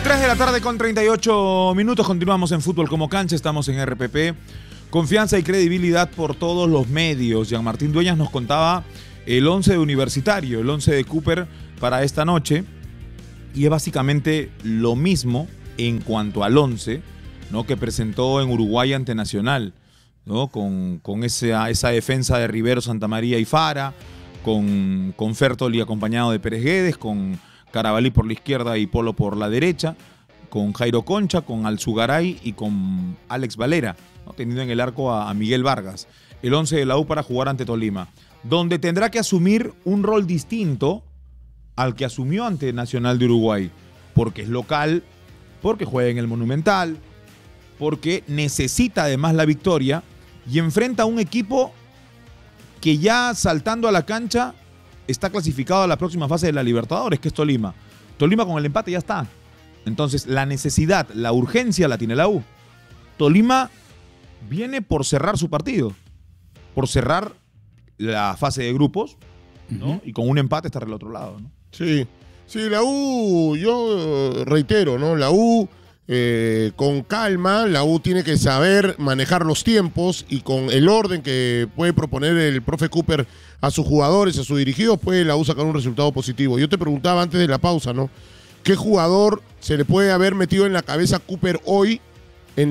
3 de la tarde con 38 minutos. Continuamos en Fútbol como Cancha. Estamos en RPP. Confianza y credibilidad por todos los medios. Jean Martín Dueñas nos contaba el 11 de Universitario, el 11 de Cooper para esta noche. Y es básicamente lo mismo en cuanto al 11, ¿no?, que presentó en Uruguay ante Nacional, ¿no? Con esa defensa de Rivero, Santamaría y Fara, con Fertoli acompañado de Pérez Guedes, con Carabalí por la izquierda y Polo por la derecha, con Jairo Concha, con Alzugaray y con Alex Valera, ¿no?, teniendo en el arco a Miguel Vargas. El 11 de la U para jugar ante Tolima, donde tendrá que asumir un rol distinto al que asumió ante Nacional de Uruguay, porque es local, porque juega en el Monumental, porque necesita además la victoria y enfrenta a un equipo que ya saltando a la cancha está clasificado a la próxima fase de la Libertadores, que es Tolima. Tolima con el empate ya está. Entonces la necesidad, la urgencia la tiene la U. Tolima viene por cerrar su partido, por cerrar la fase de grupos, ¿no? Y con un empate estar del otro lado, ¿no? Sí, la U, yo reitero, ¿no? La U con calma, la U tiene que saber manejar los tiempos y con el orden que puede proponer el profe Cooper a sus jugadores, a sus dirigidos, puede la U sacar un resultado positivo. Yo te preguntaba antes de la pausa, ¿no? ¿Qué jugador se le puede haber metido en la cabeza a Cooper hoy en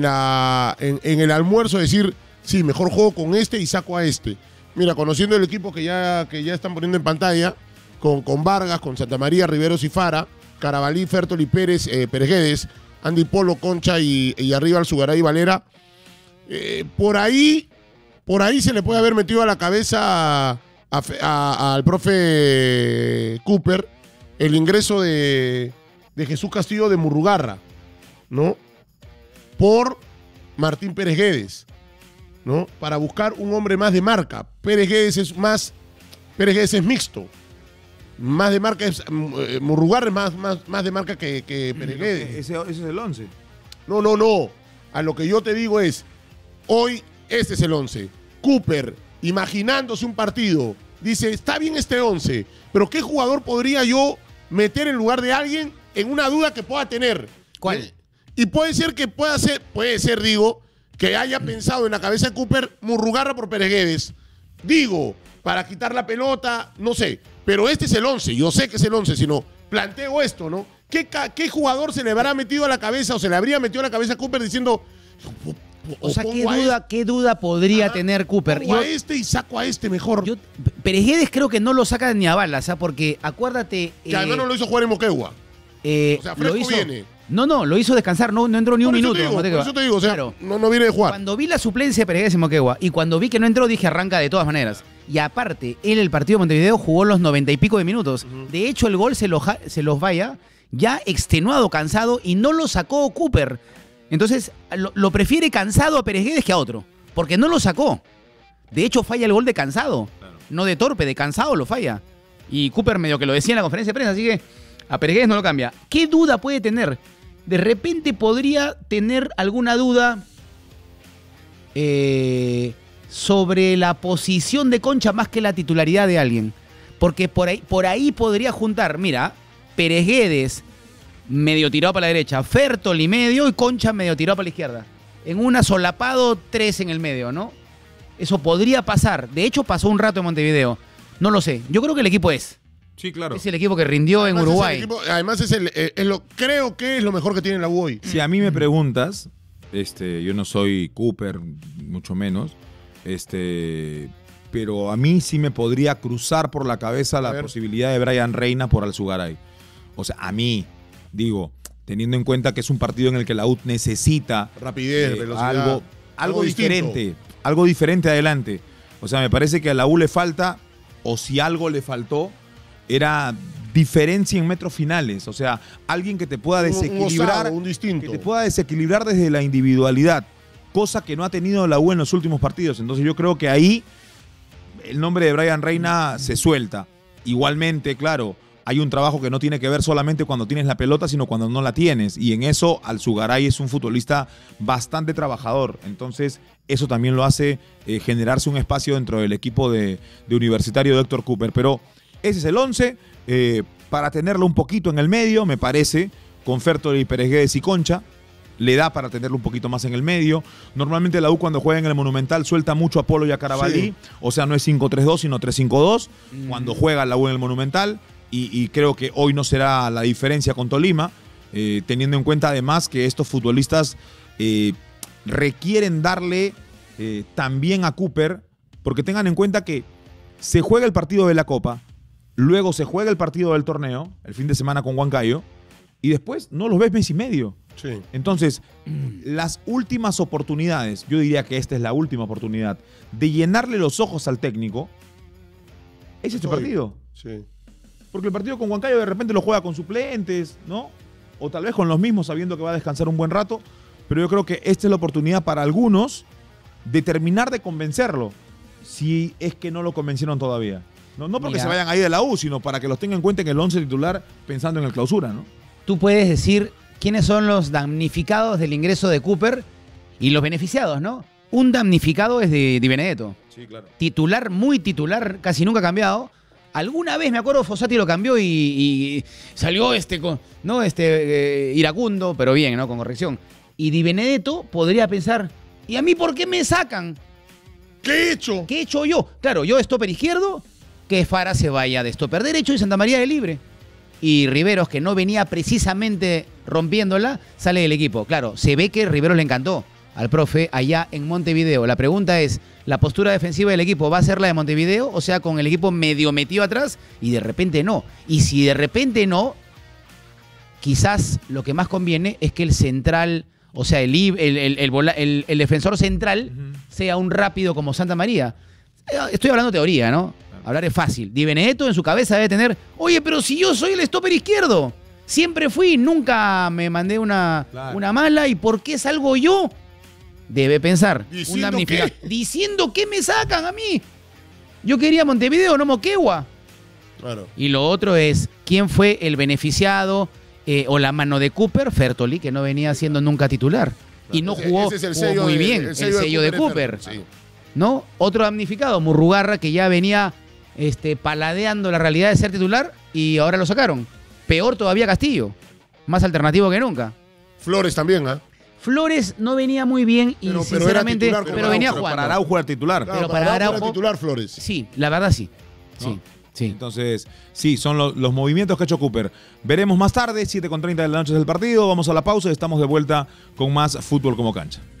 el almuerzo? Decir, sí, mejor juego con este y saco a este. Mira, conociendo el equipo que ya están poniendo en pantalla, con Vargas, con Santamaría, Riveros y Fara, Carabalí, Fertoli, Pérez, Pérez Guedes, Andy Polo, Concha y arriba Alzugaray y Valera. Por ahí se le puede haber metido a la cabeza al profe Cooper el ingreso de Jesús Castillo de Murrugarra, ¿no? Por Martín Pérez Guedes, ¿no? Para buscar un hombre más de marca. Pérez Guedes es mixto. Más de marca es Murrugarra, más de marca que Pérez Guedes. Ese es el 11. No. A lo que yo te digo es, hoy este es el 11. Cooper, imaginándose un partido, dice, está bien este 11, pero ¿qué jugador podría yo meter en lugar de alguien en una duda que pueda tener? ¿Cuál? Y puede ser, digo, que haya pensado en la cabeza de Cooper Murrugarra por Pérez Guedes. Digo, para quitar la pelota, no sé. Pero este es el 11, yo sé que es el 11, sino planteo esto, ¿no? ¿Qué jugador se le habrá metido a la cabeza o se le habría metido a la cabeza a Cooper diciendo... O sea, ¿qué duda podría tener Cooper? Pongo a este y saco a este mejor. Pérez Guedes creo que no lo saca ni a balas, porque acuérdate... Que además no lo hizo jugar en Moquegua. O sea, fresco viene. No, lo hizo descansar, no entró ni un minuto. Por eso te digo, o sea, claro, no viene de jugar. Cuando vi la suplencia de Pérez Guedes en Moquegua y cuando vi que no entró, dije arranca de todas maneras. Y aparte, él el partido de Montevideo jugó los 90 y pico de minutos. De hecho, el gol se los vaya ya extenuado, cansado, y no lo sacó Cooper. Entonces, lo prefiere cansado a Pérez Guedes que a otro, porque no lo sacó. De hecho, falla el gol de cansado, claro. No de torpe, de cansado lo falla. Y Cooper medio que lo decía en la conferencia de prensa, así que a Pérez Guedes no lo cambia. ¿Qué duda puede tener? De repente podría tener alguna duda sobre la posición de Concha más que la titularidad de alguien. Porque por ahí podría juntar, mira, Pérez Guedes medio tirado para la derecha, Fertoli medio y Concha medio tirado para la izquierda. En una solapado, 3 en el medio, ¿no? Eso podría pasar. De hecho, pasó un rato en Montevideo. No lo sé. Yo creo que el equipo es. Sí, claro. Es el equipo que rindió además en Uruguay. Además, creo que es lo mejor que tiene la U hoy. Si a mí me preguntas, yo no soy Cooper, mucho menos, pero a mí sí me podría cruzar por la cabeza la posibilidad de Brian Reina por Alzugaray. O sea, a mí, digo, teniendo en cuenta que es un partido en el que la U necesita rapidez, velocidad, algo diferente adelante. O sea, me parece que a la U le falta, o si algo le faltó, era diferencia en metros finales. O sea, alguien que te pueda desequilibrar, un distinto. Que te pueda desequilibrar desde la individualidad, cosa que no ha tenido la U en los últimos partidos. Entonces yo creo que ahí el nombre de Brian Reina se suelta. Igualmente, claro, hay un trabajo que no tiene que ver solamente cuando tienes la pelota, sino cuando no la tienes. Y en eso Alzugaray es un futbolista bastante trabajador. Entonces eso también lo hace generarse un espacio dentro del equipo de Universitario de Héctor Cooper. Pero ese es el 11, para tenerlo un poquito en el medio, me parece, con Fertoli, Pérez Guedes y Concha. Le da para tenerlo un poquito más en el medio. Normalmente la U cuando juega en el Monumental suelta mucho a Polo y a Carabalí. Sí. O sea, no es 5-3-2, sino 3-5-2. Cuando juega la U en el Monumental. Y creo que hoy no será la diferencia con Tolima. Teniendo en cuenta además que estos futbolistas requieren darle también a Cooper. Porque tengan en cuenta que se juega el partido de la Copa. Luego se juega el partido del torneo. El fin de semana con Huancayo. Y después no los ves mes y medio. Sí. Entonces, las últimas oportunidades, yo diría que esta es la última oportunidad, de llenarle los ojos al técnico, es este partido. Sí. Porque el partido con Huancayo de repente lo juega con suplentes, ¿no? O tal vez con los mismos sabiendo que va a descansar un buen rato. Pero yo creo que esta es la oportunidad para algunos de terminar de convencerlo, si es que no lo convencieron todavía. No porque Mira, se vayan ahí de la U, sino para que los tengan en cuenta en el 11 titular pensando en el clausura, ¿no? Tú puedes decir quiénes son los damnificados del ingreso de Cooper y los beneficiados, ¿no? Un damnificado es de Di Benedetto. Sí, claro. Titular, muy titular, casi nunca ha cambiado. Alguna vez, me acuerdo, Fossati lo cambió y salió iracundo, pero bien, ¿no? Con corrección. Y Di Benedetto podría pensar, ¿y a mí por qué me sacan? ¿Qué he hecho? ¿Qué he hecho yo? Claro, yo stopper izquierdo, que Fara se vaya de stopper derecho y Santa María de libre. Y Riveros, que no venía precisamente rompiéndola, sale del equipo. Claro, se ve que Riveros le encantó al profe allá en Montevideo. La pregunta es, ¿la postura defensiva del equipo va a ser la de Montevideo? O sea, con el equipo medio metido atrás y de repente no. Y si de repente no, quizás lo que más conviene es que el central, o sea, el defensor central sea un rápido como Santa María. Estoy hablando teoría, ¿no? Hablar es fácil. Di Benedetto en su cabeza debe tener, oye, pero si yo soy el stopper izquierdo, siempre fui, nunca me mandé una mala, ¿y por qué salgo yo? Debe pensar. ¿Diciendo damnificado. qué? ¿Diciendo qué me sacan a mí? Yo quería Montevideo, no Moquegua. Claro. Y lo otro es, ¿quién fue el beneficiado o la mano de Cooper? Fertoli, que no venía siendo nunca titular. Y no jugó, Ese es el jugó sello muy de- bien, el el sello sello de de Cooper. Cooper. Sí. ¿No? Otro damnificado, Murrugarra, que ya venía paladeando la realidad de ser titular y ahora lo sacaron. Peor todavía Castillo, más alternativo que nunca. Flores también, ¿ah? Flores no venía muy bien y Pero era sinceramente, titular pero, con Araujo, venía pero jugando. Para Araujo era titular. Claro, Pero para Araujo era Araujo- titular Flores. Sí, la verdad sí. ¿No? Sí, sí. Entonces, sí, son los movimientos que ha hecho Cooper. Veremos más tarde, 7:30 de la noche del partido. Vamos a la pausa y estamos de vuelta con más Fútbol como Cancha.